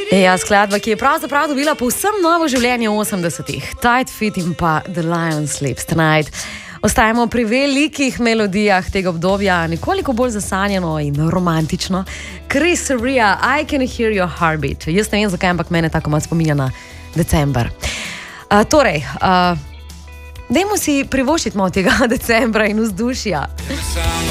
Ja, skladba, ki je pravzaprav dobila povsem novo življenje v 80-ih. Tight Fit in pa The Lion Sleeps Tonight. Ostajamo pri velikih melodijah tega obdobja, nekoliko bolj zasanjeno in romantično. Chris Rea, I Can Hear Your Heartbeat. Jaz ne vem, zakaj, ampak mene tako malo spominja na december. Dajmo si privoščiti malo tega decembra in vzdušja.